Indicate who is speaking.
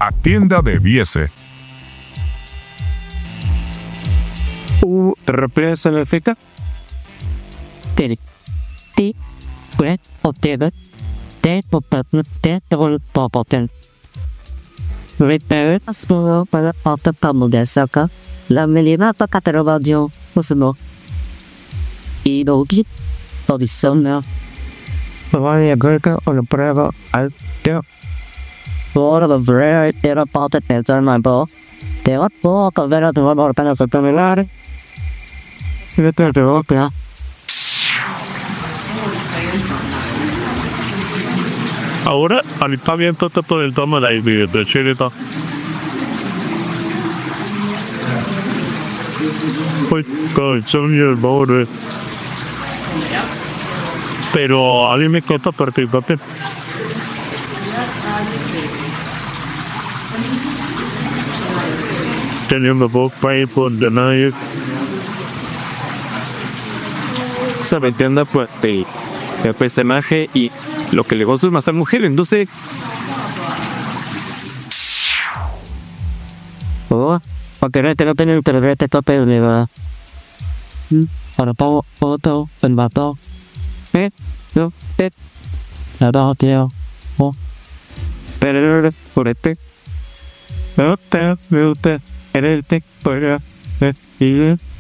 Speaker 1: atienda debiese.
Speaker 2: ¿Te refieres a la feca?
Speaker 3: Tiri. Ti. Kue. Otega. Te. Popatna. Te. Tevol. Popoten. Repair. Asmoro. Para. Alta. Pamugasaka. La Melina. Pakaterovadio. Osmo. Idogi. Obisona.
Speaker 2: Vaya Gorka o la prueba al teo.
Speaker 3: Lord of the Rare. Era. Pata. Pensar. My ball. Te va. Poca. Vera. Tu. Vamos. Apenas. A terminar.
Speaker 2: Vete de boca.
Speaker 4: Ahora alistamiento por el tomo de video de Chirito. Pues con el borde. Pero a mí me cuesta participar. Teniendo voz para ir por de nadie.
Speaker 2: Se me entiende pues el personaje y lo que le gusta es más a mujer, entonces
Speaker 3: Te no tener que tope de la. Para pavo, foto, el vato. No, nada, tío.
Speaker 2: pero por me gusta, eres el te, por y